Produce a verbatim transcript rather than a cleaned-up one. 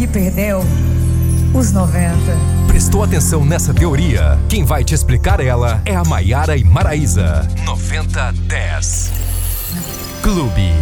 que perdeu os noventa. Prestou atenção nessa teoria? Quem vai te explicar ela é a Maiara e Maraísa. noventa dez Clube.